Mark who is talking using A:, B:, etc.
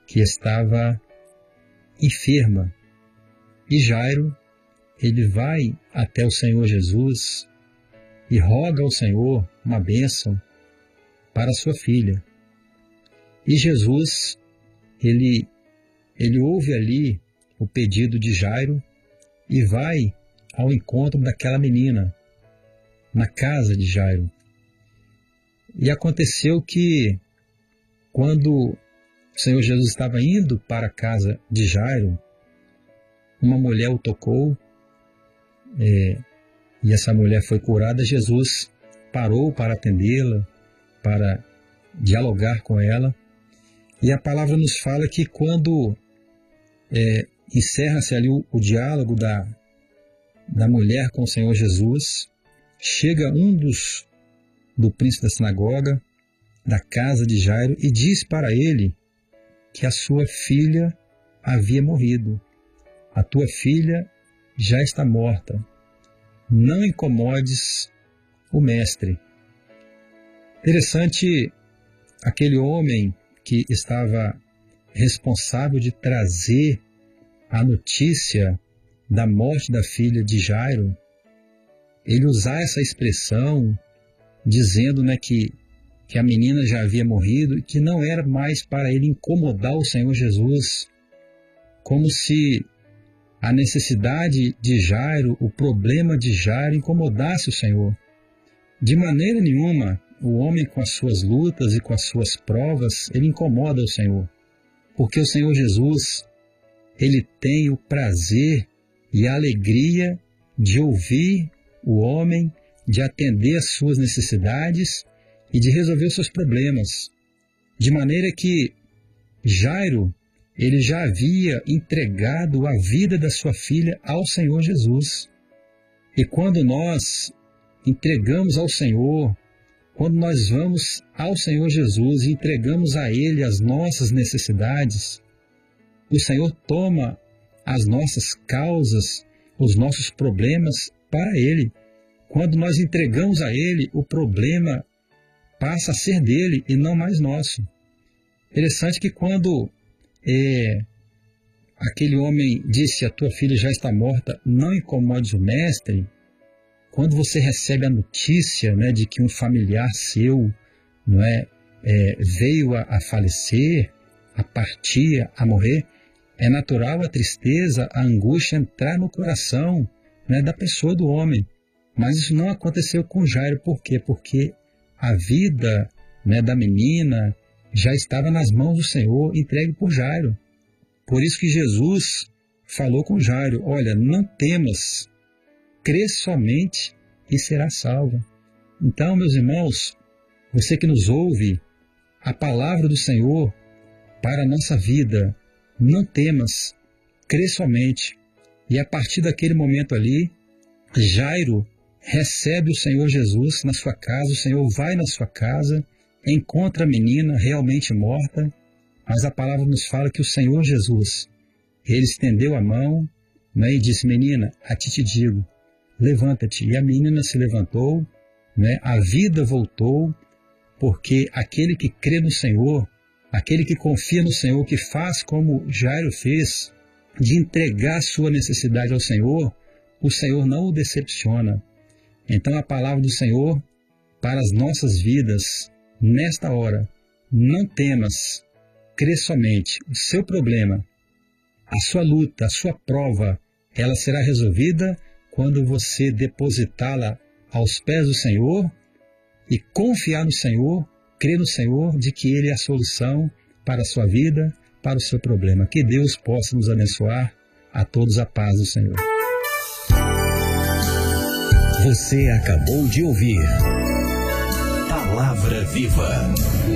A: que estava enferma. E Jairo, ele vai até o Senhor Jesus e roga ao Senhor uma bênção para sua filha. E Jesus, ele ouve ali o pedido de Jairo e vai ao encontro daquela menina, na casa de Jairo. E aconteceu que, quando o Senhor Jesus estava indo para a casa de Jairo, uma mulher o tocou, e essa mulher foi curada. Jesus parou para atendê-la, para dialogar com ela. E a palavra nos fala que quando encerra-se ali o diálogo da mulher com o Senhor Jesus, chega um do príncipe da sinagoga, da casa de Jairo, e diz para ele que a sua filha havia morrido. A tua filha já está morta. Não incomodes o mestre. Interessante, aquele homem que estava responsável de trazer a notícia da morte da filha de Jairo, ele usar essa expressão dizendo, que a menina já havia morrido e que não era mais para ele incomodar o Senhor Jesus, como se a necessidade de Jairo, o problema de Jairo incomodasse o Senhor. De maneira nenhuma, o homem com as suas lutas e com as suas provas, ele incomoda o Senhor. Porque o Senhor Jesus, ele tem o prazer e a alegria de ouvir o homem, de atender às suas necessidades e de resolver os seus problemas. De maneira que Jairo, ele já havia entregado a vida da sua filha ao Senhor Jesus. E quando nós entregamos ao Senhor, quando nós vamos ao Senhor Jesus e entregamos a Ele as nossas necessidades, o Senhor toma as nossas causas, os nossos problemas para Ele. Quando nós entregamos a Ele, o problema passa a ser dele e não mais nosso. Interessante que quando aquele homem disse, a tua filha já está morta, não incomodes o mestre, quando você recebe a notícia de que um familiar seu veio a falecer, a partir, a morrer, é natural a tristeza, a angústia entrar no coração da pessoa, do homem. Mas isso não aconteceu com Jairo. Por quê? Porque a vida da menina já estava nas mãos do Senhor, entregue por Jairo. Por isso que Jesus falou com Jairo, olha, não temas, crê somente e será salva. Então, meus irmãos, você que nos ouve, a palavra do Senhor para a nossa vida, não temas, crê somente. E a partir daquele momento ali, Jairo recebe o Senhor Jesus na sua casa, o Senhor vai na sua casa, encontra a menina realmente morta, mas a palavra nos fala que o Senhor Jesus, ele estendeu a mão e disse, menina, a ti te digo, levanta-te. E a menina se levantou, a vida voltou, porque aquele que crê no Senhor, aquele que confia no Senhor, que faz como Jairo fez, de entregar sua necessidade ao Senhor, o Senhor não o decepciona. Então a palavra do Senhor para as nossas vidas, nesta hora, não temas, crê somente. O seu problema, a sua luta, a sua prova, ela será resolvida quando você depositá-la aos pés do Senhor e confiar no Senhor, crer no Senhor de que Ele é a solução para a sua vida, para o seu problema. Que Deus possa nos abençoar. A todos a paz do Senhor.
B: Você acabou de ouvir Palavra Viva.